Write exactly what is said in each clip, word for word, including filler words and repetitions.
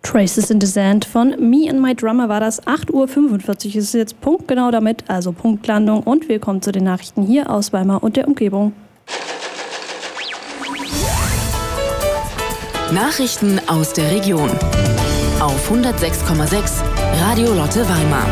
Traces in the Sand von Me and My Drummer war das. acht Uhr fünfundvierzig ist jetzt punktgenau damit, also Punktlandung. Und willkommen zu den Nachrichten hier aus Weimar und der Umgebung. Nachrichten aus der Region auf hundertsechs Komma sechs Radio Lotte Weimar.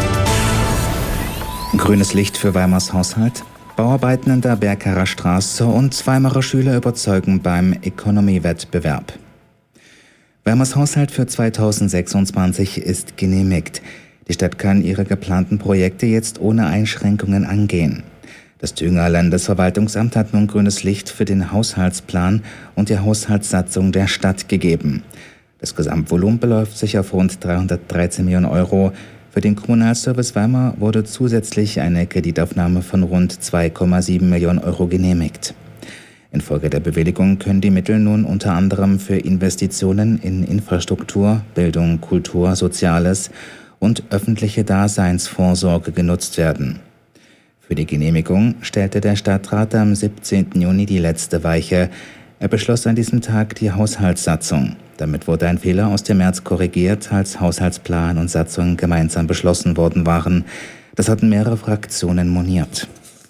Grünes Licht für Weimars Haushalt. Bauarbeiten in der Berkerer Straße und Weimarer Schüler überzeugen beim Economy-Wettbewerb. Weimars Haushalt für zweitausendsechsundzwanzig ist genehmigt. Die Stadt kann ihre geplanten Projekte jetzt ohne Einschränkungen angehen. Das Thüringer Landesverwaltungsamt hat nun grünes Licht für den Haushaltsplan und die Haushaltssatzung der Stadt gegeben. Das Gesamtvolumen beläuft sich auf rund dreihundertdreizehn Millionen Euro. Für den Kommunalservice Weimar wurde zusätzlich eine Kreditaufnahme von rund zwei Komma sieben Millionen Euro genehmigt. Infolge der Bewilligung können die Mittel nun unter anderem für Investitionen in Infrastruktur, Bildung, Kultur, Soziales und öffentliche Daseinsvorsorge genutzt werden. Für die Genehmigung stellte der Stadtrat am siebzehnten Juni die letzte Weiche. Er beschloss an diesem Tag die Haushaltssatzung. Damit wurde ein Fehler aus dem März korrigiert, als Haushaltsplan und Satzung gemeinsam beschlossen worden waren. Das hatten mehrere Fraktionen moniert.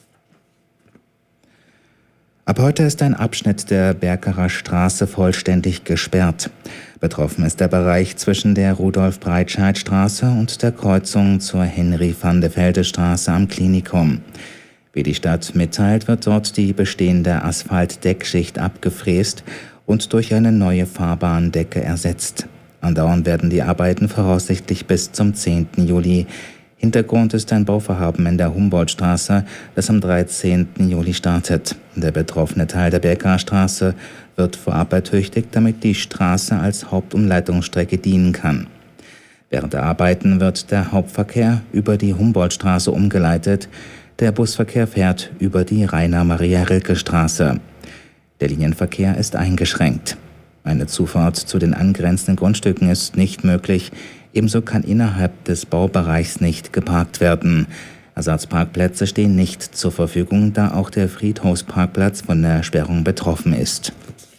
Ab heute ist ein Abschnitt der Berkerer Straße vollständig gesperrt. Betroffen ist der Bereich zwischen der Rudolf-Breitscheid-Straße und der Kreuzung zur Henry-van-de-Velde-Straße am Klinikum. Wie die Stadt mitteilt, wird dort die bestehende Asphaltdeckschicht abgefräst und durch eine neue Fahrbahndecke ersetzt. Andauern werden die Arbeiten voraussichtlich bis zum zehnten Juli. Hintergrund ist ein Bauvorhaben in der Humboldtstraße, das am dreizehnten Juli startet. Der betroffene Teil der Berkerer Straße wird vorab ertüchtigt, damit die Straße als Hauptumleitungsstrecke dienen kann. Während der Arbeiten wird der Hauptverkehr über die Humboldtstraße umgeleitet. Der Busverkehr fährt über die Rainer-Maria-Rilke-Straße. Der Linienverkehr ist eingeschränkt. Eine Zufahrt zu den angrenzenden Grundstücken ist nicht möglich. Ebenso kann innerhalb des Baubereichs nicht geparkt werden. Ersatzparkplätze stehen nicht zur Verfügung, da auch der Friedhofsparkplatz von der Sperrung betroffen ist.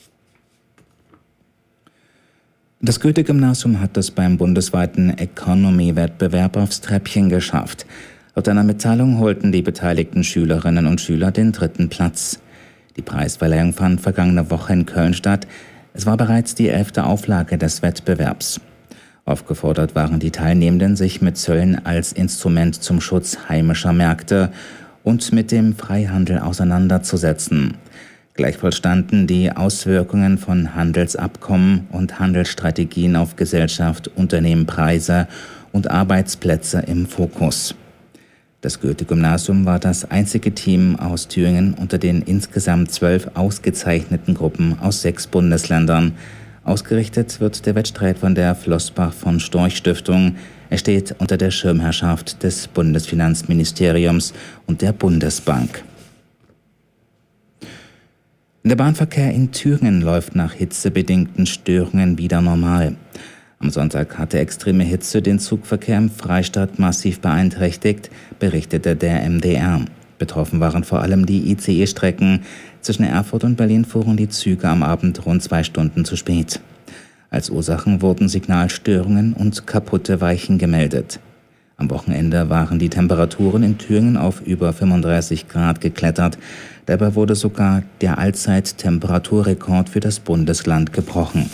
Das Goethe-Gymnasium hat es beim bundesweiten Economy-Wettbewerb aufs Treppchen geschafft. Laut einer Mitteilung holten die beteiligten Schülerinnen und Schüler den dritten Platz. Die Preisverleihung fand vergangene Woche in Köln statt. Es war bereits die elfte Auflage des Wettbewerbs. Aufgefordert waren die Teilnehmenden, sich mit Zöllen als Instrument zum Schutz heimischer Märkte und mit dem Freihandel auseinanderzusetzen. Gleichwohl standen die Auswirkungen von Handelsabkommen und Handelsstrategien auf Gesellschaft, Unternehmen, Preise und Arbeitsplätze im Fokus. Das Goethe-Gymnasium war das einzige Team aus Thüringen unter den insgesamt zwölf ausgezeichneten Gruppen aus sechs Bundesländern. Ausgerichtet wird der Wettstreit von der Flossbach von Storch Stiftung. Er steht unter der Schirmherrschaft des Bundesfinanzministeriums und der Bundesbank. Der Bahnverkehr in Thüringen läuft nach hitzebedingten Störungen wieder normal. Am Sonntag hatte extreme Hitze den Zugverkehr im Freistaat massiv beeinträchtigt, berichtete der M D R. Betroffen waren vor allem die I C E-Strecken. Zwischen Erfurt und Berlin fuhren die Züge am Abend rund zwei Stunden zu spät. Als Ursachen wurden Signalstörungen und kaputte Weichen gemeldet. Am Wochenende waren die Temperaturen in Thüringen auf über fünfunddreißig Grad geklettert. Dabei wurde sogar der Allzeit-Temperaturrekord für das Bundesland gebrochen.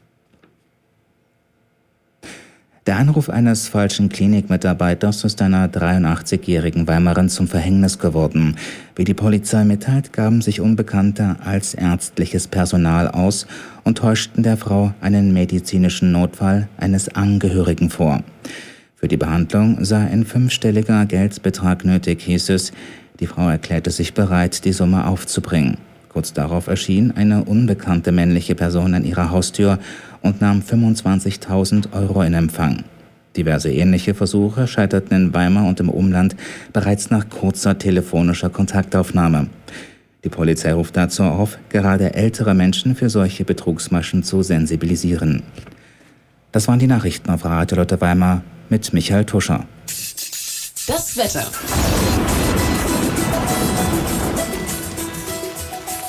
Der Anruf eines falschen Klinikmitarbeiters ist einer dreiundachtzigjährigen Weimarin zum Verhängnis geworden. Wie die Polizei mitteilt, gaben sich Unbekannte als ärztliches Personal aus und täuschten der Frau einen medizinischen Notfall eines Angehörigen vor. Für die Behandlung sei ein fünfstelliger Geldbetrag nötig, hieß es. Die Frau erklärte sich bereit, die Summe aufzubringen. Kurz darauf erschien eine unbekannte männliche Person an ihrer Haustür und nahm fünfundzwanzigtausend Euro in Empfang. Diverse ähnliche Versuche scheiterten in Weimar und im Umland bereits nach kurzer telefonischer Kontaktaufnahme. Die Polizei ruft dazu auf, gerade ältere Menschen für solche Betrugsmaschen zu sensibilisieren. Das waren die Nachrichten auf Radio Lotte Weimar mit Michael Tuscher. Das Wetter.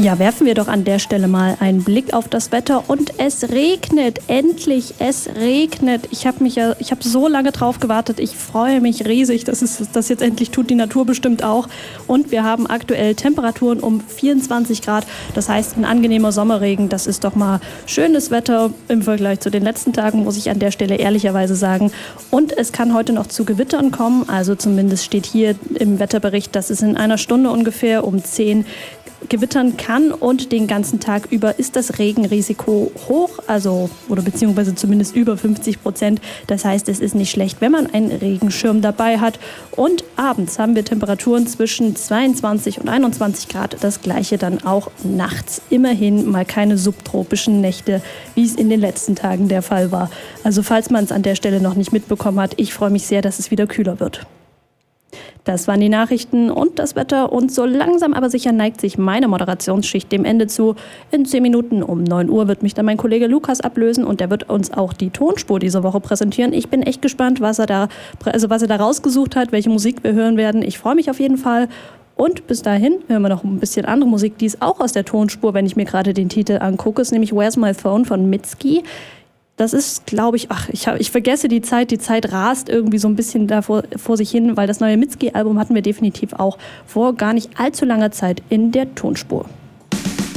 Ja, werfen wir doch an der Stelle mal einen Blick auf das Wetter und es regnet, endlich, es regnet. Ich habe mich ja, ich habe so lange drauf gewartet, ich freue mich riesig, dass es das jetzt endlich tut, die Natur bestimmt auch. Und wir haben aktuell Temperaturen um vierundzwanzig Grad, das heißt ein angenehmer Sommerregen, das ist doch mal schönes Wetter im Vergleich zu den letzten Tagen, muss ich an der Stelle ehrlicherweise sagen. Und es kann heute noch zu Gewittern kommen, also zumindest steht hier im Wetterbericht, dass es in einer Stunde ungefähr um zehn gewittern kann und den ganzen Tag über ist das Regenrisiko hoch, also oder beziehungsweise zumindest über fünfzig Prozent. Das heißt, es ist nicht schlecht, wenn man einen Regenschirm dabei hat. Und abends haben wir Temperaturen zwischen zweiundzwanzig und einundzwanzig Grad. Das gleiche dann auch nachts. Immerhin mal keine subtropischen Nächte, wie es in den letzten Tagen der Fall war. Also falls man es an der Stelle noch nicht mitbekommen hat, ich freue mich sehr, dass es wieder kühler wird. Das waren die Nachrichten und das Wetter und so langsam aber sicher neigt sich meine Moderationsschicht dem Ende zu. In zehn Minuten um neun Uhr wird mich dann mein Kollege Lukas ablösen und der wird uns auch die Tonspur diese Woche präsentieren. Ich bin echt gespannt, was er da, also was er da rausgesucht hat, welche Musik wir hören werden. Ich freue mich auf jeden Fall. Und bis dahin hören wir noch ein bisschen andere Musik, die ist auch aus der Tonspur, wenn ich mir gerade den Titel angucke, ist nämlich Where's My Phone von Mitski. Das ist, glaube ich, ach, ich, hab, ich vergesse die Zeit, die Zeit rast irgendwie so ein bisschen da vor, vor sich hin, weil das neue Mitski-Album hatten wir definitiv auch vor gar nicht allzu langer Zeit in der Tonspur.